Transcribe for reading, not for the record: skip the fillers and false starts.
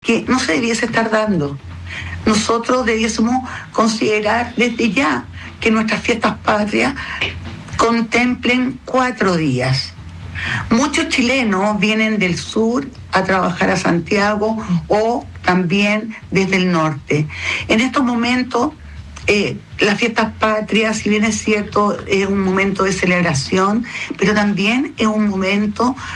que no se debiese estar dando. Nosotros debiésemos considerar desde ya que nuestras fiestas patrias contemplen 4 días. Muchos chilenos vienen del sur a trabajar a Santiago o también desde el norte. En estos momentos, las fiestas patrias, si bien es cierto, es un momento de celebración, pero también es un momento